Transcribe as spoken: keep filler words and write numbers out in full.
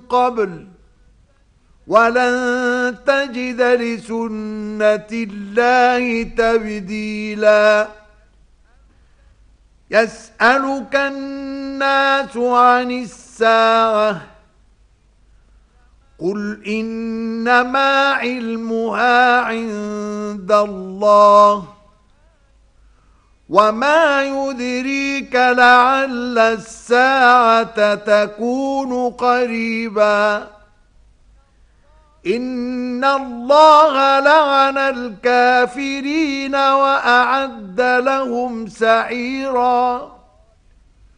قبل ولن تجد لسنة الله تبديلا. يسألك الناس عن الساعة قل إنما علمها عند الله وما يدريك لعل الساعة تكون قريبا. إن الله لعن الكافرين وأعد لهم سعيرا.